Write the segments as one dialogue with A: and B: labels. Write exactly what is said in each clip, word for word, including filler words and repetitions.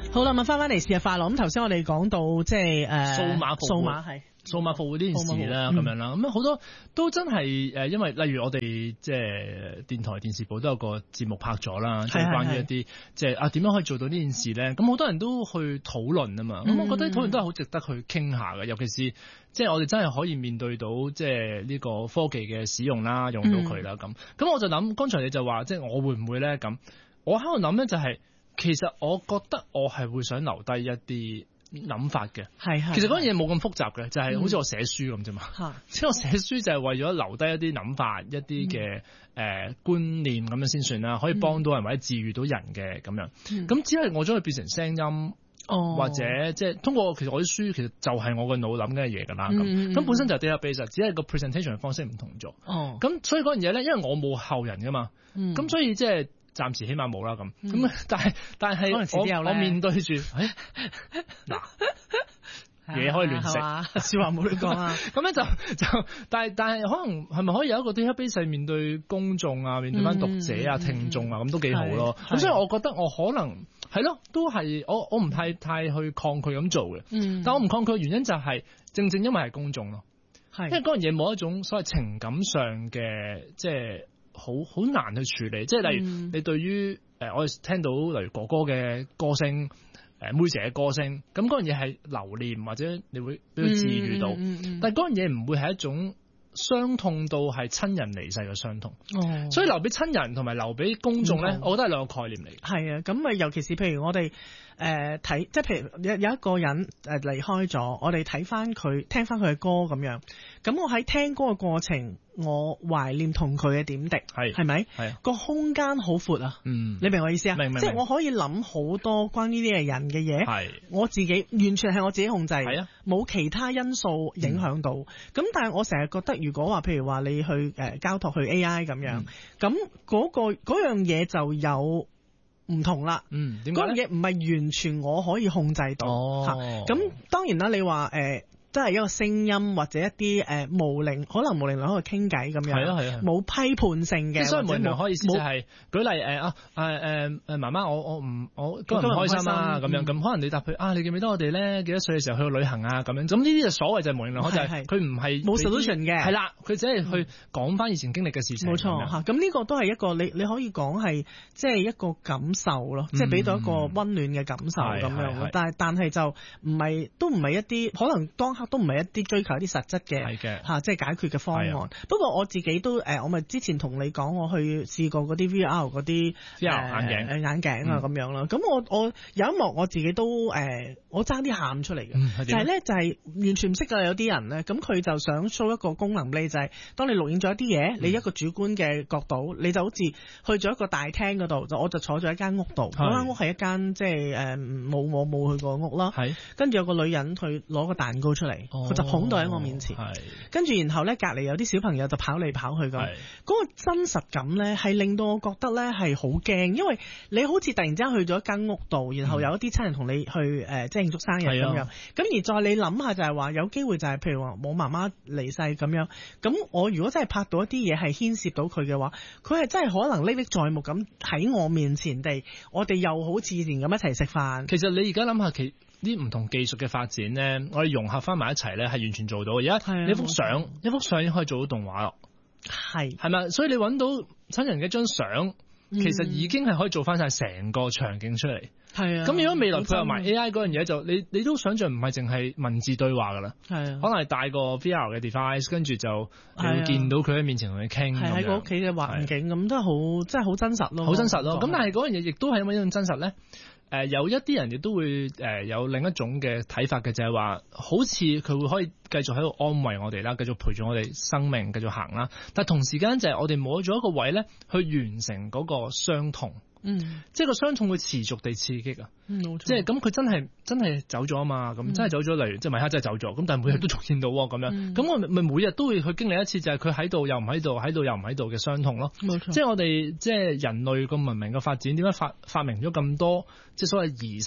A: 好啦，咁翻翻嚟是日快樂。咁頭先我哋講到即係誒
B: 數碼復活
A: 數碼係
B: 數碼復活呢件事啦，咁樣啦，咁好多都真係誒，因為例如我哋即係電台電視部都有個節目拍咗啦，即係關於一啲即係啊點樣可以做到呢件事咧？咁好多人都去討論啊嘛，咁、嗯、我覺得討論都係好值得去傾下嘅，尤其是即係我哋真係可以面對到即係呢個科技嘅使用啦，用到佢啦咁。咁、嗯、我就諗，剛才你就話即係我會唔會咧咁？我喺度諗咧就係、是，其實我覺得我係會想留低一啲諗法嘅，係係。其實嗰樣嘢冇咁複雜嘅，就係、是、好似我寫書咁啫嘛。即、嗯、係我寫書就係為咗留低一啲諗法、一啲嘅誒觀念咁樣先算啦，可以幫到人或者治愈到人嘅咁樣。咁、嗯、只係我將佢變成聲音，哦、或者即係通過其實我啲書其實就係我個腦諗嘅嘢㗎啦。咁、嗯、咁本身就係 database，只係個 presentation 嘅方式唔同咗。哦。咁所以嗰樣嘢咧，因為我冇後人㗎嘛，咁、嗯、所以即係。暫時起碼冇啦咁，咁、嗯、但係但係我我面對住，誒嗱嘢可以亂食，笑話冇亂講啊，咁咧就就，但係但係可能係咪可以有一個 database 面對公眾啊，面對翻讀者啊、嗯、聽眾啊，咁都幾好咯。咁所以我覺得我可能係咯，都係我我唔太太去抗拒咁做嘅、嗯，但我唔抗拒嘅原因就係、是、正正因為係公眾咯，因為嗰樣嘢冇一種所謂情感上嘅即係。好好難去處理，即係例如你對於誒、呃，我哋聽到例如哥哥嘅歌聲，誒、呃、妹姐嘅歌聲，咁嗰樣嘢係留念或者你會俾佢治愈到，嗯嗯嗯、但係嗰樣嘢唔會係一種傷痛到係親人離世嘅傷痛，哦、所以留俾親人同埋留俾公眾咧、嗯，我覺得係兩個概念嚟。係啊，咁啊，尤其是譬如我哋誒睇，即係譬如有有一個人誒離開咗，我哋睇翻佢，聽翻佢嘅歌咁樣，咁我喺聽歌嘅過程。我懷念同佢嘅點滴，係係咪？係個空間好闊啊！嗯，你明我意思啊？明明，即係我可以諗好多關於呢個人嘅嘢，係我自己完全係我自己控制，係啊，冇其他因素影響到。咁、嗯、但係我成日覺得，如果話譬如話你去誒、呃、交託去 A I 咁樣，咁、嗯、嗰、嗰個嗰樣嘢就有唔同啦。嗯，點解？嗰樣嘢唔係完全我可以控制到。哦，咁、啊、當然啦，你話誒。呃都係一個聲音或者一啲誒、呃、無靈，可能無靈量喺度傾偈咁樣，係啊係啊，冇批判性嘅。所以無靈量可以意思就係、是、舉例誒啊誒誒誒媽媽我我唔我今日唔開心啊咁樣，咁可能你答佢啊，你記唔記得我哋咧幾多歲嘅時候去過旅行啊咁樣，咁呢啲就所謂就係無靈量，就係佢唔係冇 solution 嘅，係啦，佢只係去講翻以前經歷嘅事情。冇錯嚇，咁呢個都係一個你你可以講係即係一個感受咯，即係俾到一個溫暖嘅感受咁、嗯、樣。但係但係就唔係都唔係一啲可能當。都唔係一啲追求一啲實質嘅嚇，即係解決嘅方案。不過我自己都誒、呃，我咪之前同你講，我去試過嗰啲 V R 嗰啲、呃、眼鏡眼鏡啊咁、嗯、樣啦。咁我我有一幕我自己都誒、呃，我爭啲喊出嚟嘅、嗯，就係、是、咧就係、是、完全唔識㗎。有啲人咧，咁佢就想 show 一個功能俾你，就係、是、當你錄影咗一啲嘢、嗯，你一個主觀嘅角度，你就好似去咗一個大廳嗰度，就我就坐咗一間屋度，嗰間屋係一間即係誒冇我冇去過屋啦。跟住有個女人去攞個蛋糕出嚟。佢、哦、就捧到喺我面前，跟住然後咧隔離有啲小朋友就跑嚟跑去咁，嗰、嗰個真實感咧係令到我覺得咧係好驚，因為你好似突然之間去咗一間屋度，然後有一啲親人同你去誒、呃、即係慶祝生日咁樣，咁而再你諗下就係話有機會就係譬如話我媽媽離世咁樣，咁我如果真係拍到一啲嘢係牽涉到佢嘅話，佢係真係可能歷歷在目咁喺我面前地，我哋又好自然咁一齊食飯。其實你而家諗下其啲唔同技術嘅發展咧，我哋融合翻埋一齊咧，係完全做到。而家一幅相，一幅相已經可以做到動畫咯。係係咪？所以你揾到親人嘅一張相，其實已經係可以做翻晒成個場景出嚟。係啊。咁如果未來配合埋 A I 嗰樣嘢，就你你都想象唔係淨係文字對話噶啦。係啊。可能係帶個 V R 嘅 device， 跟住就你會見到佢喺面前同你傾。係喺個屋企嘅環境咁，都係好，真係好真實咯。好真實咯。咁但係嗰樣嘢亦都係因為一種真實咧。誒、呃，有一啲人亦都會誒、呃、有另一種嘅睇法嘅，就係、是、話好似佢會可以繼續喺度安慰我哋啦，繼續陪住我哋生命繼續行啦。但係同時間就係我哋冇咗一個位咧，去完成嗰個傷痛。嗯，即係個傷痛會持續地刺激啊。嗯，冇錯。即係咁，佢真係真係走咗啊嘛。咁、嗯、真係走咗，例如即係米哈真係走咗。咁但係每日都重見到咁樣。咁、嗯、我咪每日都會去經歷一次，就係佢喺度又唔喺度，喺度又唔喺度嘅傷痛咯。冇錯。即係我哋即係人類個文明嘅發展，點解發發明咗咁多即係所謂儀式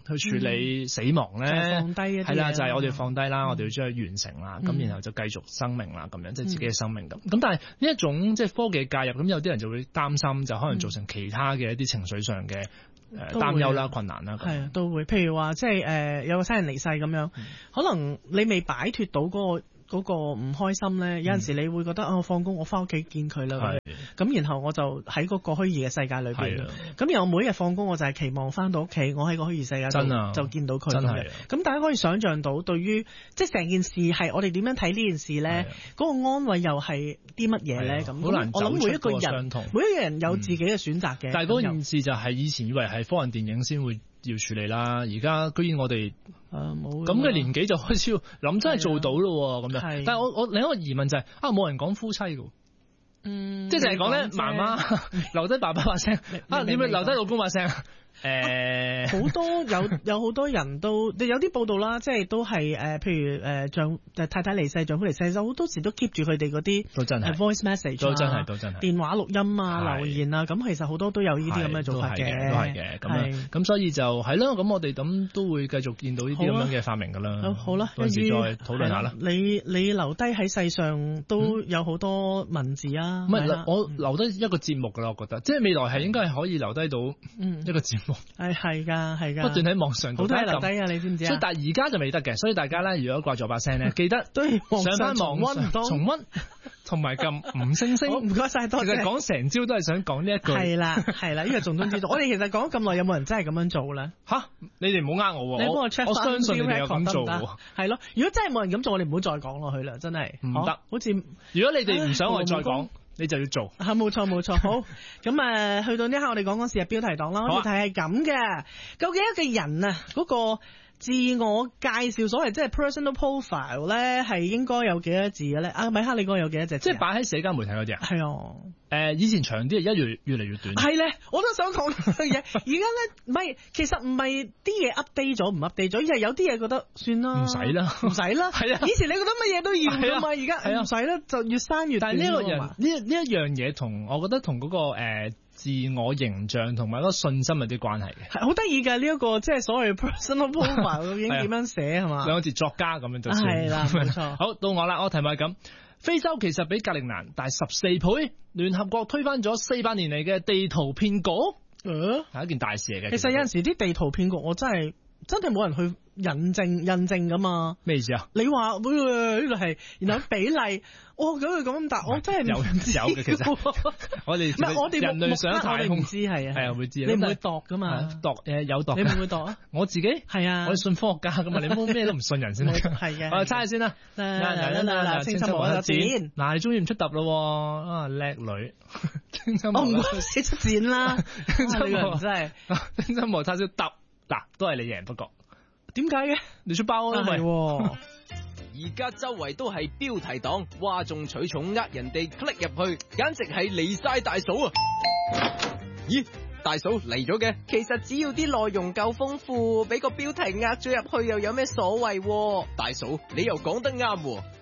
B: 去處理死亡咧？
A: 嗯、放低一啲
B: 係啦，就係、是、我哋放低啦，嗯、我哋要將佢完成啦，咁、嗯、然後就繼續生命啦，咁樣即係自己嘅生命咁。咁、嗯、但係呢一種即係科技介入，咁有啲人就會擔心，就可能造成其他嘅一啲情緒上嘅誒擔憂啦、困難啦。
A: 係啊，都會。譬如話即係誒、呃、有個親人離世咁樣，嗯、可能你未擺脫到嗰、那個。嗰個唔開心咧，有陣時你會覺得啊，我放工我翻屋企見佢啦，咁然後我就喺嗰個虛擬嘅世界裏邊，咁然後每日放工我就係期望翻到屋企，我喺個虛擬世界度就見到佢嘅。咁大家可以想像到，對於即係成件事係我哋點樣睇呢件事咧，嗰個安慰又係啲乜嘢咧？咁我諗每一個人，每一個人有自己嘅選擇嘅。
B: 但係嗰件事就係以前以為係科幻電影先會要處理啦，而家居然我哋咁嘅年紀就開始諗真係做到咯咁樣。但係我我另一個疑問就係、是、啊，冇人講夫妻㗎，嗯，即係淨係講咧媽媽留低爸爸把聲啊，點樣留低老公把聲？誒，好、呃、多有有好多人都有啲報道啦，即係都係誒，譬如誒丈太太離世，丈夫離世，就好多時都 keep 住佢哋嗰啲都真係 voice message，都真係都真係電話錄音啊、留言啊，咁其實好多都有呢啲咁嘅做法嘅，都係嘅，咁樣咁所以就係咯，咁我哋咁都會繼續見到呢啲咁樣嘅發明噶啦。好啦，到時再討論下啦。你你留低喺世上都有好多文字啊，唔、嗯、係我留低一個節目噶啦，我覺得即係未來係應該係可以留低到一個節目。係係噶係噶，不斷喺網上好多留低啊！你知唔知啊？所以但係而家就未得嘅，所以大家咧，如果掛咗把聲咧，記得都上翻網溫重溫，同埋撳五星星。唔該晒，多謝。其實講成朝都係想講呢一句。係啦係啦，呢個重中之重。我哋其實講咁耐，有冇人真係咁樣做咧？吓，你哋唔好呃我。你幫我 check 翻。我相信你哋有咁做。係咯，如果真係冇人咁做，我哋唔好再講落去啦，真係唔得。好似如果你哋唔想我再講。你就要做嚇，冇錯冇錯。好，咁誒、呃，去到呢刻我哋講講時日標題黨啦。我哋睇係咁嘅，究竟一個人啊嗰、嗰個自我介紹，所謂即係 personal profile 咧，係應該有幾多字嘅咧？啊，米克，你講有幾多隻字？即係擺喺社交媒體嗰隻。係啊。誒、呃，以前長啲，而家越越嚟越短。係咧，我都想講呢樣嘢。而家咧，唔係，其實唔係啲嘢 update 咗，唔 update 咗，而係有啲嘢覺得算啦，唔使啦，唔使啦。係啊，以前你覺得乜嘢都要㗎嘛，而家唔使啦，就越刪越短。但係呢一個人，呢呢一樣嘢同我覺得同嗰、嗰個誒、呃、自我形象同埋嗰個信心有啲關係嘅。係好得意㗎，呢一、呢個即係所謂 personal profile 究竟點樣寫係嘛？兩個字作家咁樣就算。係啦，冇錯。好，到我啦，我題目係咁。非洲其實比格陵蘭大十四倍，聯合國推翻咗四百年嚟嘅地圖騙局，係、呃、一件大事嚟嘅。其實有陣時啲地圖騙局，我真係真係冇人去印證印證噶嘛。咩意思啊？你話呢度係，然後比例，哦咁佢咁，但我真係有有嘅其實。我哋唔係我哋人類上太空知係啊，係啊會知。你唔會度噶嘛？度誒有度。你會唔會度啊？我自己係啊，我哋信科學家噶嘛，你冇咩都唔信人先得。係嘅。我猜下先啦。嗱嗱嗱嗱，清心無錢。嗱，你終於唔出揼咯，啊叻女。清心無。我唔該你出錢啦。清心無真係。清心無叉燒揼，嗱都係你贏，不過。點解嘅？你出包啊？係。而家周圍都係標題黨，嘩眾取寵，呃人哋 click 入去，簡直係離晒大嫂啊！咦，大嫂嚟咗嘅？其實只要啲內容夠豐富，俾個標題呃咗入去又有咩所謂？大嫂，你又講得啱喎。